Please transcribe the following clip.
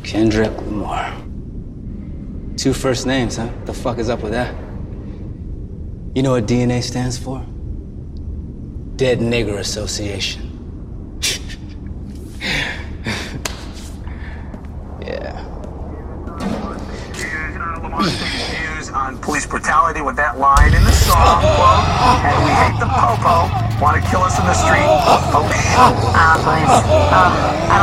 Kendrick Lamar. 2 first names, huh? What the fuck is up with that? You know what DNA stands for? Dead Nigger Association. Yeah. Views on police brutality with that line in the song, quote, and we hate the popo, want to kill us in the street. Oh, shit. Please.